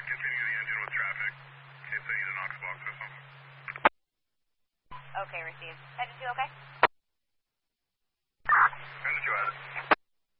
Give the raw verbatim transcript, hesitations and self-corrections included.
Continue the engine with traffic. In case they need a Knox box or something. Okay, received. Head to two, okay?